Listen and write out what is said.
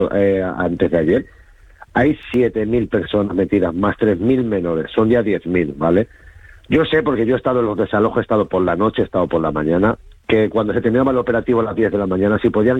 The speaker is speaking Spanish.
antes de ayer, hay 7.000 personas metidas, más 3.000 menores, son ya 10.000, ¿vale? Yo sé, porque yo he estado en los desalojos, he estado por la noche, he estado por la mañana, que cuando se terminaba el operativo a las 10 de la mañana, si podían